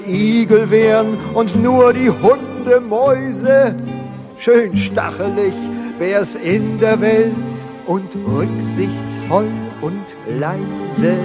Igel wären und nur die Hundemäuse. Schön stachelig wär's in der Welt und rücksichtsvoll und leise.